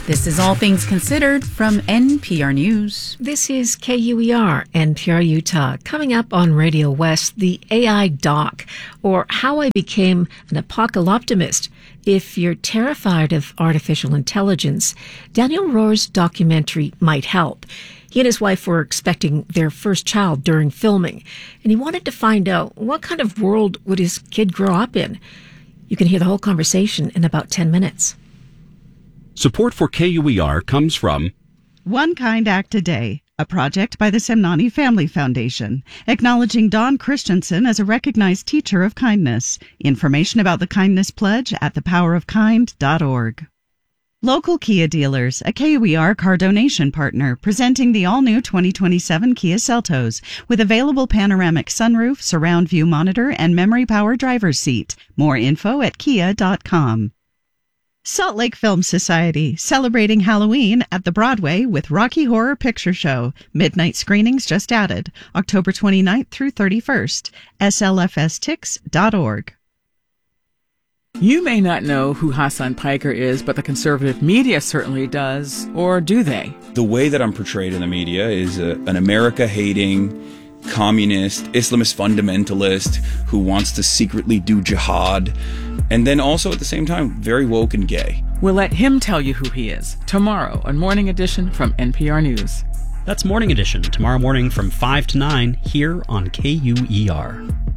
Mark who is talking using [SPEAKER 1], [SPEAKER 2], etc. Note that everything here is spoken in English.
[SPEAKER 1] This is All Things Considered from NPR News.
[SPEAKER 2] This is KUER, NPR Utah. Coming up on Radio West, the AI Doc, or How I Became an Apocalyptimist. If you're terrified of artificial intelligence, Daniel Rohr's documentary might help. He and his wife were expecting their first child during filming, and he wanted to find out what kind of world would his kid grow up in. You can hear the whole conversation in about 10 minutes.
[SPEAKER 3] Support for KUER comes from
[SPEAKER 4] One Kind Act a Day, a project by the Semnani Family Foundation, acknowledging Dawn Christensen as a recognized teacher of kindness. Information about the Kindness Pledge at thepowerofkind.org. Local Kia dealers, a KUER car donation partner, presenting the all-new 2027 Kia Seltos with available panoramic sunroof, surround view monitor, and memory power driver's seat. More info at kia.com. Salt Lake Film Society, celebrating Halloween at the Broadway with Rocky Horror Picture Show. Midnight screenings just added, October 29th through 31st. slfstix.org.
[SPEAKER 5] You may not know who Hassan Piker is, but the conservative media certainly does. Or do they?
[SPEAKER 6] The way that I'm portrayed in the media is an America-hating, communist, Islamist fundamentalist who wants to secretly do jihad, and then also at the same time very woke and gay.
[SPEAKER 5] We'll let him tell you who he is tomorrow on Morning Edition from NPR News.
[SPEAKER 7] That's Morning Edition, tomorrow morning from 5 to 9 here on KUER.